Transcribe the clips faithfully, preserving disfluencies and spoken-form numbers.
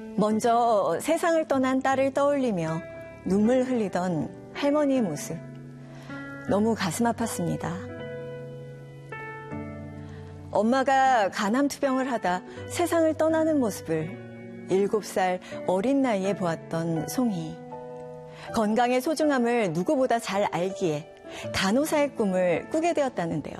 먼저 세상을 떠난 딸을 떠올리며 눈물 흘리던 할머니의 모습. 너무 가슴 아팠습니다. 엄마가 간암투병을 하다 세상을 떠나는 모습을 일곱 살 어린 나이에 보았던 송이. 건강의 소중함을 누구보다 잘 알기에 간호사의 꿈을 꾸게 되었다는데요.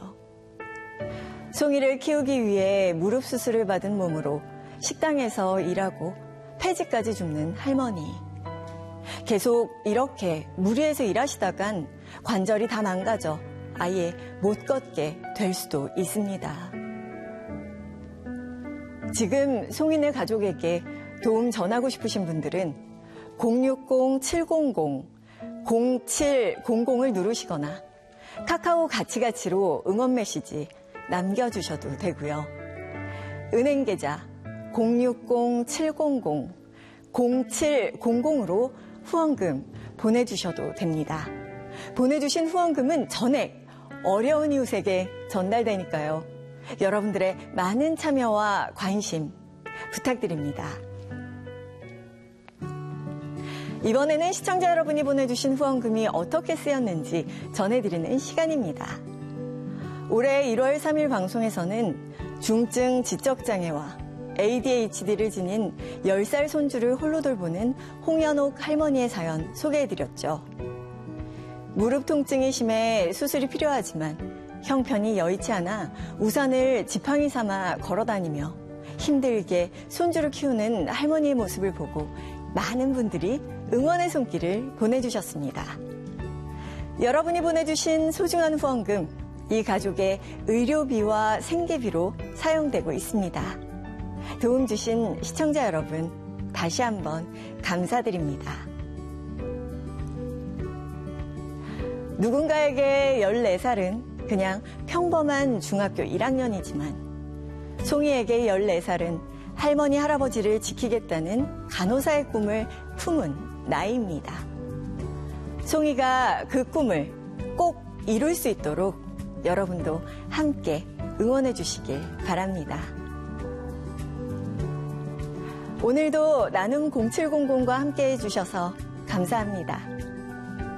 송이를 키우기 위해 무릎 수술을 받은 몸으로 식당에서 일하고 폐지까지 줍는 할머니. 계속 이렇게 무리해서 일하시다간 관절이 다 망가져 아예 못 걷게 될 수도 있습니다. 지금 송이네 가족에게 도움 전하고 싶으신 분들은 공육공 칠공공 공칠공공을 누르시거나 카카오 가치가치로 응원 메시지 남겨주셔도 되고요. 은행 계좌 공육공 칠공공 공칠공공으로 후원금 보내주셔도 됩니다. 보내주신 후원금은 전액 어려운 이웃에게 전달되니까요. 여러분들의 많은 참여와 관심 부탁드립니다. 이번에는 시청자 여러분이 보내주신 후원금이 어떻게 쓰였는지 전해드리는 시간입니다. 올해 일월 삼일 방송에서는 중증 지적장애와 에이디에이치디를 지닌 열 살 손주를 홀로 돌보는 홍연옥 할머니의 사연 소개해드렸죠. 무릎 통증이 심해 수술이 필요하지만 형편이 여의치 않아 우산을 지팡이 삼아 걸어다니며 힘들게 손주를 키우는 할머니의 모습을 보고 많은 분들이 응원의 손길을 보내주셨습니다. 여러분이 보내주신 소중한 후원금, 이 가족의 의료비와 생계비로 사용되고 있습니다. 도움 주신 시청자 여러분, 다시 한번 감사드립니다. 누군가에게 열네 살은 그냥 평범한 중학교 일 학년이지만 송이에게 열네 살은 할머니, 할아버지를 지키겠다는 간호사의 꿈을 품은 나이입니다. 송이가 그 꿈을 꼭 이룰 수 있도록 여러분도 함께 응원해 주시길 바랍니다. 오늘도 나눔 공칠공공과 함께 해주셔서 감사합니다.